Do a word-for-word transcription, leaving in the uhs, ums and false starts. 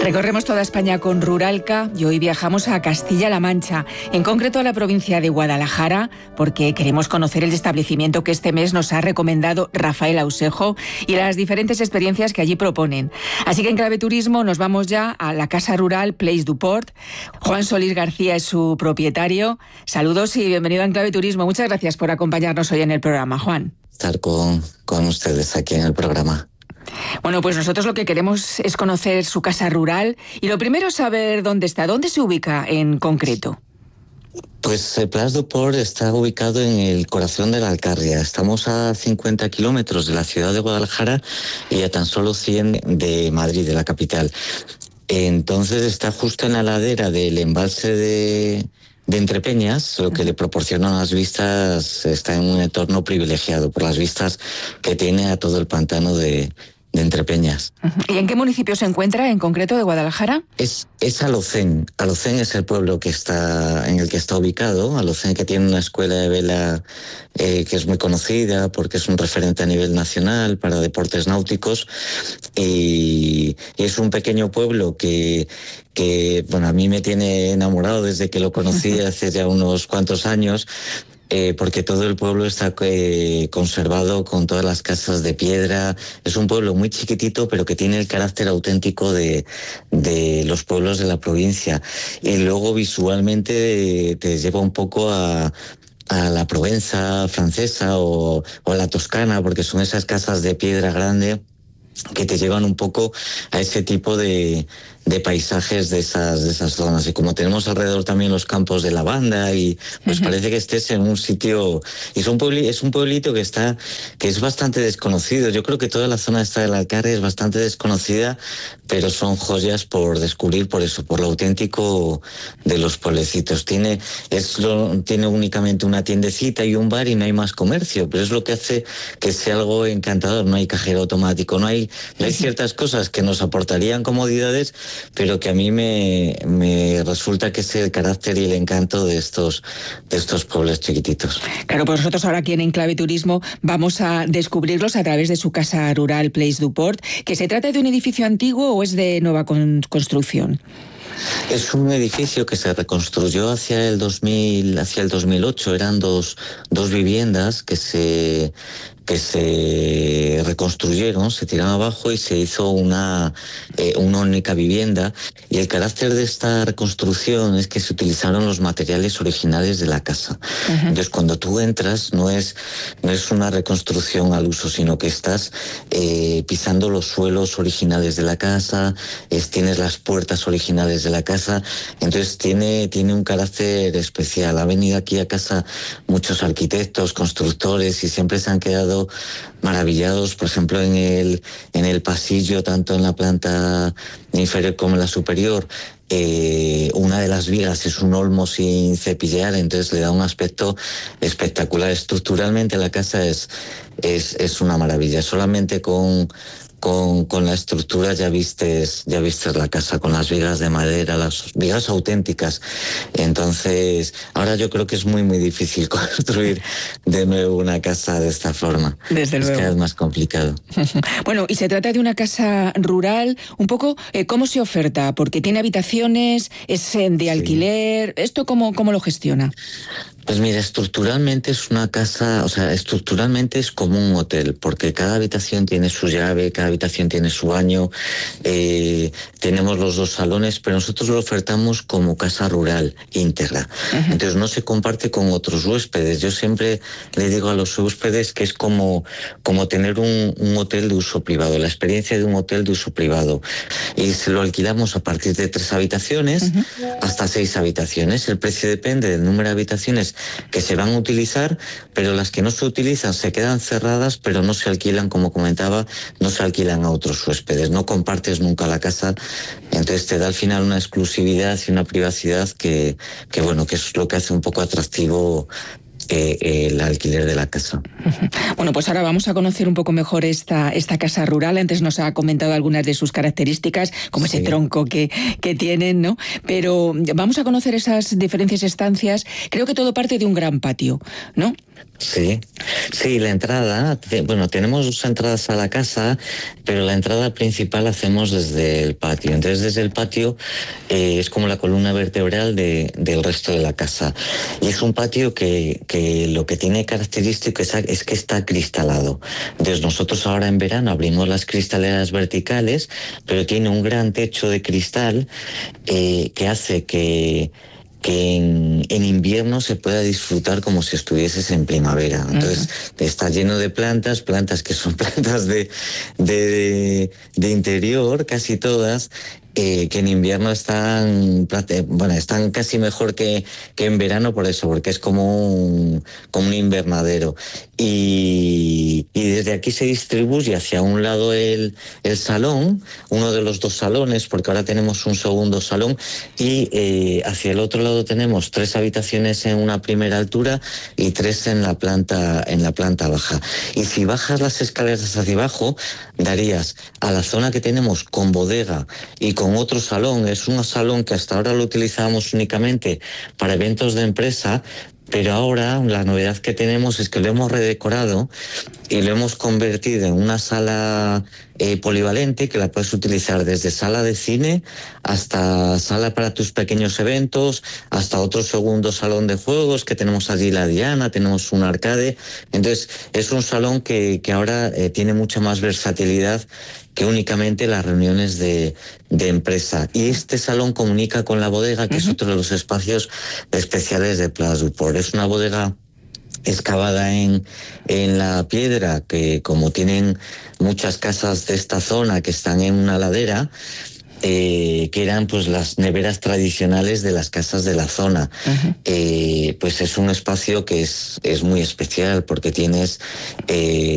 Recorremos toda España con Ruralca y hoy viajamos a Castilla-La Mancha, en concreto a la provincia de Guadalajara, porque queremos conocer el establecimiento que este mes nos ha recomendado Rafael Ausejo y las diferentes experiencias que allí proponen. Así que en Clave Turismo nos vamos ya a la Casa Rural Place du Port. Juan Solís García es su propietario. Saludos y bienvenido a Clave Turismo. Muchas gracias por acompañarnos hoy en el programa, Juan. Estar con, con ustedes aquí en el programa. Bueno, pues nosotros lo que queremos es conocer su casa rural y lo primero es saber dónde está, dónde se ubica en concreto. Pues el Place du Port está ubicado en el corazón de la Alcarria. Estamos a cincuenta kilómetros de la ciudad de Guadalajara y a tan solo cien de Madrid, de la capital. Entonces está justo en la ladera del embalse de... de Entrepeñas, lo que le proporciona las vistas, está en un entorno privilegiado por las vistas que tiene a todo el pantano de, de Entrepeñas. ¿Y en qué municipio se encuentra en concreto de Guadalajara? Es, es Alocén. Alocén es el pueblo que está en el que está ubicado. Alocén, que tiene una escuela de vela eh, que es muy conocida porque es un referente a nivel nacional para deportes náuticos, y, y es un pequeño pueblo que que bueno, a mí me tiene enamorado desde que lo conocí hace ya unos cuantos años, eh, porque todo el pueblo está eh, conservado con todas las casas de piedra. Es un pueblo muy chiquitito, pero que tiene el carácter auténtico de, de los pueblos de la provincia. Y luego visualmente te lleva un poco a... a la Provenza francesa o, o a la Toscana, porque son esas casas de piedra grande que te llevan un poco a ese tipo de, de paisajes de esas, de esas zonas. Y como tenemos alrededor también los campos de lavanda, y pues uh-huh. parece que estés en un sitio... Y es un, puebli, es un pueblito que está que es bastante desconocido. Yo creo que toda la zona esta de la Alcarria es bastante desconocida, pero son joyas por descubrir, por eso, por lo auténtico de los pueblecitos. Tiene, es lo, tiene únicamente una tiendecita y un bar y no hay más comercio, pero es lo que hace que sea algo encantador. No hay cajero automático, no hay, no hay ciertas cosas que nos aportarían comodidades, pero que a mí me, me resulta que es el carácter y el encanto de estos, de estos pueblos chiquititos. Claro, pues nosotros ahora aquí en Enclave Turismo vamos a descubrirlos a través de su casa rural Place du Port. ¿Que se trata de un edificio antiguo o es de nueva con, construcción? Es un edificio que se reconstruyó hacia el dos mil, hacia el dos mil ocho. Eran dos, dos viviendas que se... que se reconstruyeron, se tiraron abajo y se hizo una, eh, una única vivienda. Y el carácter de esta reconstrucción es que se utilizaron los materiales originales de la casa. Uh-huh. Entonces, cuando tú entras, no es, no es una reconstrucción al uso, sino que estás eh, pisando los suelos originales de la casa, es, tienes las puertas originales de la casa. Entonces, tiene, tiene un carácter especial. Ha venido aquí a casa muchos arquitectos, constructores, y siempre se han quedado maravillados, por ejemplo, en el, en el pasillo, tanto en la planta inferior como en la superior. Eh, una de las vigas es un olmo sin cepillar, entonces le da un aspecto espectacular. Estructuralmente la casa es, es, es una maravilla. Solamente con... Con, con la estructura ya vistes, ya vistes la casa, con las vigas de madera, las vigas auténticas. Entonces, ahora yo creo que es muy, muy difícil construir de nuevo una casa de esta forma. Desde es luego. cada vez más complicado. Bueno, y se trata de una casa rural, un poco, eh, ¿cómo se oferta? Porque tiene habitaciones, es de alquiler, sí. ¿Esto cómo, cómo lo gestiona? Pues mira, estructuralmente es una casa, o sea, estructuralmente es como un hotel, porque cada habitación tiene su llave, cada habitación tiene su baño, eh, tenemos los dos salones, pero nosotros lo ofertamos como casa rural íntegra. Uh-huh. Entonces no se comparte con otros huéspedes. Yo siempre le digo a los huéspedes que es como, como tener un, un hotel de uso privado, la experiencia de un hotel de uso privado. Y se lo alquilamos a partir de tres habitaciones uh-huh. hasta seis habitaciones. El precio depende del número de habitaciones que se van a utilizar, pero las que no se utilizan se quedan cerradas, pero no se alquilan, como comentaba, no se alquilan a otros huéspedes. No compartes nunca la casa, entonces te da al final una exclusividad y una privacidad que, que bueno, que es lo que hace un poco atractivo Eh, el alquiler de la casa. Bueno, pues ahora vamos a conocer un poco mejor esta, esta casa rural. Antes nos ha comentado algunas de sus características, como sí. ese tronco que, que tienen, ¿no? Pero vamos a conocer esas diferentes estancias. Creo que todo parte de un gran patio, ¿no? Sí, sí, la entrada, bueno, tenemos dos entradas a la casa, pero la entrada principal hacemos desde el patio. Entonces, desde el patio eh, es como la columna vertebral de, del resto de la casa. Y es un patio que, que lo que tiene característico es, es que está cristalado. Entonces, nosotros ahora en verano abrimos las cristaleras verticales, pero tiene un gran techo de cristal eh, que hace que... que en, en invierno se pueda disfrutar como si estuvieses en primavera. Entonces, uh-huh. está lleno de plantas, plantas que son plantas de, de, de interior, casi todas, eh, que en invierno están, bueno, están casi mejor que, que en verano por eso, porque es como un, como un invernadero. Y, y desde aquí se distribuye hacia un lado el, el salón, uno de los dos salones, porque ahora tenemos un segundo salón, y eh, hacia el otro lado tenemos tres habitaciones en una primera altura y tres en la planta, en la planta baja. Y si bajas las escaleras hacia abajo, darías a la zona que tenemos con bodega y con otro salón. Es un salón que hasta ahora lo utilizábamos únicamente para eventos de empresa, pero ahora la novedad que tenemos es que lo hemos redecorado y lo hemos convertido en una sala eh, polivalente que la puedes utilizar desde sala de cine hasta sala para tus pequeños eventos, hasta otro segundo salón de juegos que tenemos allí la Diana, tenemos un arcade. Entonces es un salón que, que ahora eh, tiene mucha más versatilidad que únicamente las reuniones de, de empresa. Y este salón comunica con la bodega, que uh-huh. es otro de los espacios especiales de Place du Port. Es una bodega excavada en, en la piedra, que como tienen muchas casas de esta zona que están en una ladera, Eh, que eran pues las neveras tradicionales de las casas de la zona. Uh-huh. Eh, pues es un espacio que es, es muy especial porque tienes... Eh,